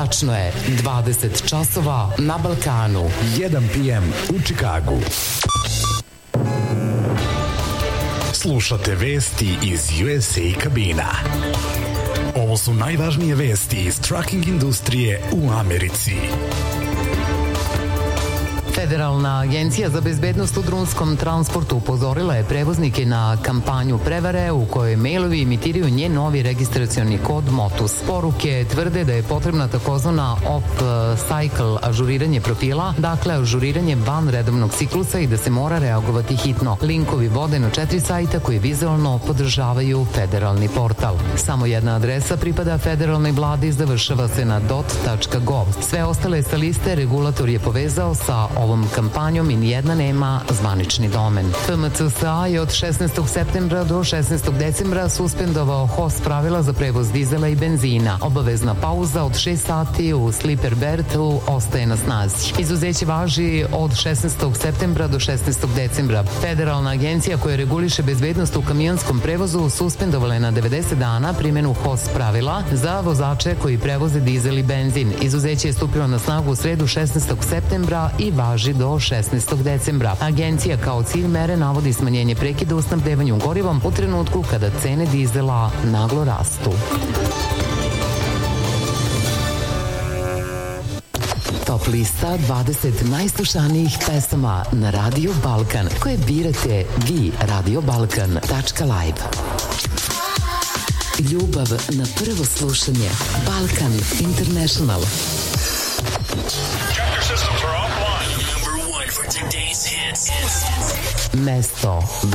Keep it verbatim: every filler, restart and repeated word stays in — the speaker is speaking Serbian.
Tačno je, dvadeset časova na Balkanu. jedan pe em u Čikagu. Slušate vesti iz U S A kabina. Ovo su najvažnije vesti iz trucking industrije u Americi. Federalna agencija za bezbednost u drumskom transportu upozorila je prevoznike na kampanju prevare u kojoj mailovi imitiraju njen novi registracioni kod Motus. Poruke tvrde da je potrebna takozvana off-cycle ažuriranje profila, dakle ažuriranje van redovnog ciklusa i da se mora reagovati hitno. Linkovi vode na četiri sajta koji vizualno podržavaju federalni portal. Samo jedna adresa pripada federalnoj vladi, završava se na dot tačka gov. Sve ostale sa liste regulator je povezao sa ovom kampanjom i nijedna nema zvanični domen. F M C S A je od šesnaestog septembra do šesnaestog decembra suspendovao H O S pravila za prevoz dizela i benzina. Obavezna pauza od šest sati u Sleeper Berthu ostaje na snazi. Izuzeće važi od šesnaestog septembra do šesnaestog decembra. Federalna agencija koja reguliše bezbednost u kamionskom prevozu suspendovala je na devedeset dana primjenu H O S pravila za vozače koji prevoze dizel i benzin. Izuzeće je stupilo na snagu u sredu šesnaestog septembra i važi do šesnaestog decembra. Agencija kao cilj mere navodi smanjenje prekida u snabdevanju gorivom u trenutku kada cene dizela naglo rastu. Top lista dvadeset najslušanijih pesama na Radio Balkan koje birate vi, radio balkan tačka live. Ljubav na prvo slušanje. Balkan International. Mesto